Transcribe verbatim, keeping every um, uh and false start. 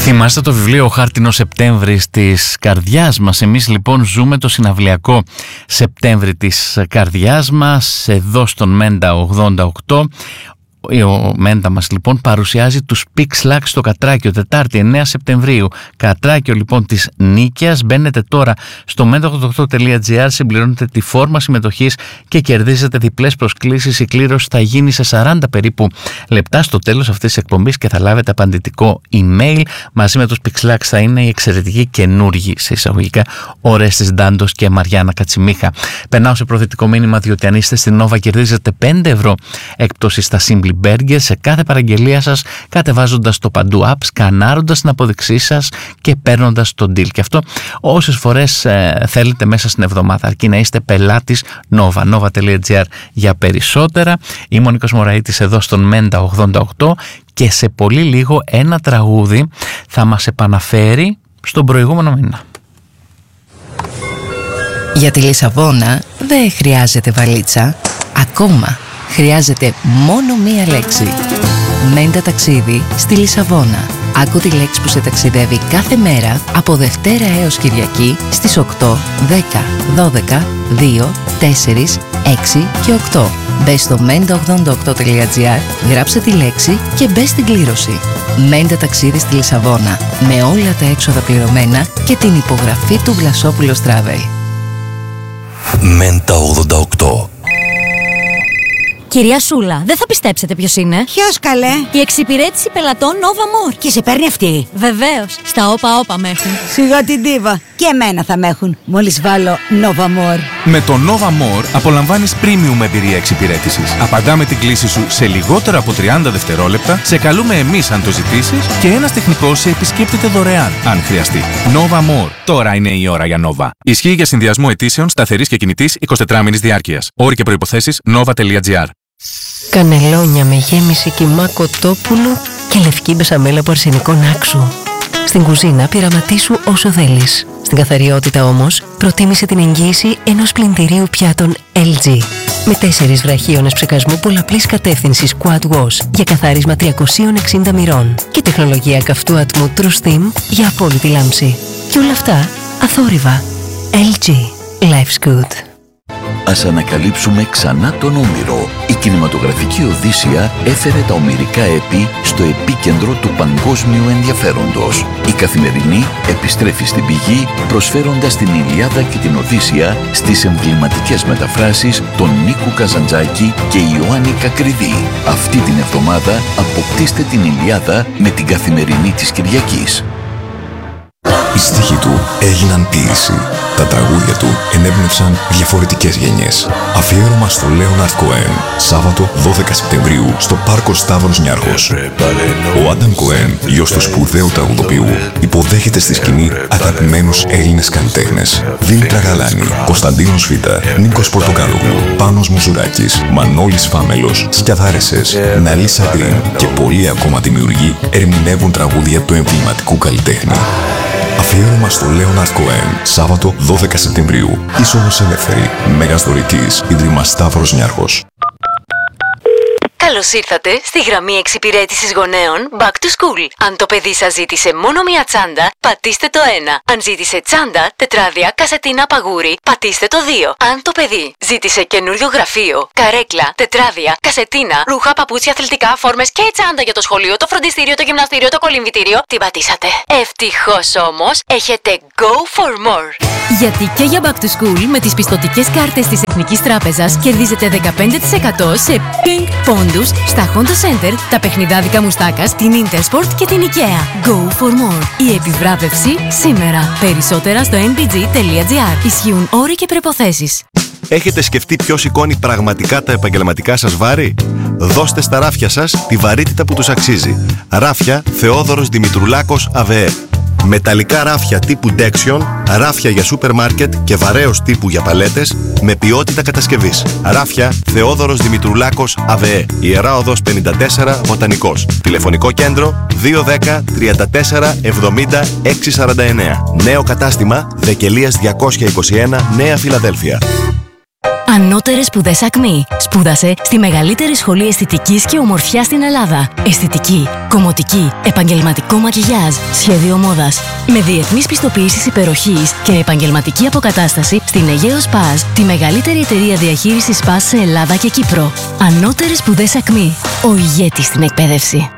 Θυμάστε το βιβλίο «Ο χάρτινος Σεπτέμβρης της καρδιάς μας». Εμείς λοιπόν ζούμε το συναυλιακό Σεπτέμβρη της καρδιάς μας εδώ στον Μέντα ογδόντα οκτώ. Ο Μέντα μας λοιπόν παρουσιάζει τους Pixlax στο Κατράκιο Τετάρτη εννέα Σεπτεμβρίου. Κατράκιο λοιπόν της Νίκαιας. Μπαίνετε τώρα στο μέντα ογδόντα οκτώ τελεία τζι άρ, συμπληρώνετε τη φόρμα συμμετοχής και κερδίζετε διπλές προσκλήσεις. Η κλήρωση θα γίνει σε σαράντα περίπου λεπτά στο τέλος αυτής της εκπομπής και θα λάβετε απαντητικό email. Μαζί με τους Pixlax θα είναι οι εξαιρετικοί καινούργοι σε εισαγωγικά Ορέστης Ντάντος και Μαριάννα Κατσιμίχα. Περνάω σε προθετικό μήνυμα, διότι αν είστε στην Nova κερδίζετε πέντε ευρώ έκπτωση στα Simply Burger σε κάθε παραγγελία σας, κατεβάζοντας το παντού app, σκανάροντας την απόδειξή σας και παίρνοντας το deal. Και αυτό όσες φορές ε, θέλετε μέσα στην εβδομάδα, αρκεί να είστε πελάτης Nova. nova τελεία τζι άρ για περισσότερα. Είμαι ο Νίκος Μωραΐτης εδώ στον Μέντα ογδόντα οκτώ και σε πολύ λίγο ένα τραγούδι θα μας επαναφέρει στον προηγούμενο μήνα. Για τη Λισαβόνα δεν χρειάζεται βαλίτσα. Ακόμα χρειάζεται μόνο μία λέξη. Μέντα ταξίδι στη Λισαβόνα. Άκου τη λέξη που σε ταξιδεύει κάθε μέρα από Δευτέρα έως Κυριακή στις οκτώ, δέκα, δώδεκα, δύο, τέσσερα, έξι και οκτώ. Μπες στο μέντα ογδόντα οκτώ τελεία τζι άρ, γράψε τη λέξη και μπες στην κλήρωση. Μέντα ταξίδι στη Λισαβόνα. Με όλα τα έξοδα πληρωμένα και την υπογραφή του Βλασόπουλος Travel. Μέντα ογδόντα οκτώ. Κυρία Σούλα, δεν θα πιστέψετε ποιος είναι. Ποιος καλέ? Η εξυπηρέτηση πελατών Nova More. Και σε παίρνει αυτή? Βεβαίως, στα όπα όπα με έχουν. Σιγά την τίβα. Και εμένα θα με έχουν, μόλις βάλω Nova More. Με το Nova More απολαμβάνεις premium εμπειρία εξυπηρέτησης. Απαντάμε την κλήση σου σε λιγότερο από τριάντα δευτερόλεπτα, σε καλούμε εμείς αν το ζητήσεις και ένας τεχνικός σε επισκέπτεται δωρεάν, αν χρειαστεί. Nova More. Τώρα είναι η ώρα για Nova. Ισχύει για συνδυασμό αιτήσεων σταθερής και κινητής εικοσιτετράμινης διάρκειας. Όροι και προϋποθέσεις nova τελεία τζι άρ. Κανελόνια με γέμιση κιμά κοτόπουλου και λευκή μπεσαμέλα από αρσενικό νάξου. Στην κουζίνα πειραματίσου όσο θέλεις. Στην καθαριότητα όμως προτίμησε την εγγύηση ενός πλυντηρίου πιάτων ελ τζι. Με τέσσερις βραχίονες ψεκασμού πολλαπλής κατεύθυνσης Quad Wash για καθάρισμα τριακόσια εξήντα μοιρών και τεχνολογία καυτού ατμού True Steam για απόλυτη λάμψη. Και όλα αυτά αθόρυβα. ελ τζι. Life's good. Ας ανακαλύψουμε ξανά τον Όμηρο. Η κινηματογραφική Οδύσσεια έφερε τα ομηρικά έπη στο επίκεντρο του παγκόσμιου ενδιαφέροντος. Η Καθημερινή επιστρέφει στην πηγή, προσφέροντας την Ηλιάδα και την Οδύσσεια στις εμβληματικές μεταφράσεις των Νίκου Καζαντζάκη και Ιωάννη Κακριδί. Αυτή την εβδομάδα αποκτήστε την Ηλιάδα με την Καθημερινή της Κυριακής. Οι στίχοι του έγιναν ποίηση. Τα τραγούδια του ενέπνευσαν διαφορετικές γενιές. Αφιέρωμα στο Λέοναρντ Κοέν, Σάββατο δώδεκα Σεπτεμβρίου στο Πάρκο Σταύρος Νιάρχος. Ο Άνταμ Κοέν, γιος του σπουδαίου τραγουδοποιού, υποδέχεται στη σκηνή αγαπημένους Έλληνες καλλιτέχνες. Δήμητρα Γαλάνη, Κωνσταντίνος Φίτα, Νίκος Πορτοκαλόγλου, Πάνος Μουζουράκης, Μανώλης Φάμελος, Σκιαδάρεσες, Ναλίσα Γκριν και πολλοί ακόμα δημιουργοί ερμηνεύουν τραγούδια του εμβληματικού καλλιτέχνη. Αφιέρωμα στο Λέοναρντ Κοέν, Σάββατο δώδεκα Σεπτεμβρίου. Είσοδος ελεύθερη. Μέγας δωρητής, Ίδρυμα Σταύρος Νιάρχος. Καλώς ήρθατε στη γραμμή εξυπηρέτησης γονέων Back to School. Αν το παιδί σας ζήτησε μόνο μία τσάντα, πατήστε το ένα. Αν ζήτησε τσάντα, τετράδια, κασετίνα, παγούρι, πατήστε το δύο. Αν το παιδί ζήτησε καινούριο γραφείο, καρέκλα, τετράδια, κασετίνα, ρούχα, παπούτσια, αθλητικά, φόρμες και τσάντα για το σχολείο, το φροντιστήριο, το γυμναστήριο, το κολυμβητήριο, την πατήσατε. Ευτυχώς όμως, έχετε Go for More. Γιατί και για Back to School με τις πιστωτικές κάρτες της Εθνικής Τράπεζας κερδίζετε δεκαπέντε τοις εκατό σε Pink Pondus στα Honda Center, τα παιχνιδάδικα Μουστάκας, την Intersport και την IKEA. Go for more. Η επιβράβευση σήμερα. Περισσότερα στο εν μπι τζι τελεία τζι άρ. Ισχύουν όροι και προϋποθέσεις. Έχετε σκεφτεί ποιος σηκώνει πραγματικά τα επαγγελματικά σας βάρη? Δώστε στα ράφια σας τη βαρύτητα που τους αξίζει. Ράφια Θεόδωρος Δημητρουλάκος ΑΒΕ. Μεταλλικά ράφια τύπου Dexion, ράφια για σούπερ μάρκετ και βαρέως τύπου για παλέτες με ποιότητα κατασκευής. Ράφια Θεόδωρος Δημητρουλάκος ΑΒΕ. Ιερά Οδός πενήντα τέσσερα Βοτανικός. Τηλεφωνικό κέντρο δύο ένα μηδέν τριάντα τέσσερα εβδομήντα έξι σαράντα εννέα. Νέο κατάστημα Δεκελίας διακόσια είκοσι ένα Νέα Φιλαδέλφια. Ανώτερες σπουδές Ακμή. Σπούδασε στη μεγαλύτερη σχολή αισθητικής και ομορφιάς στην Ελλάδα. Αισθητική, κομμωτική, επαγγελματικό μακιγιάζ, σχέδιο μόδας. Με διεθνείς πιστοποιήσεις υπεροχής και επαγγελματική αποκατάσταση στην Αιγαίο Σπάζ, τη μεγαλύτερη εταιρεία διαχείρισης σπάζ σε Ελλάδα και Κύπρο. Ανώτερες σπουδές Ακμή. Ο ηγέτης στην εκπαίδευση.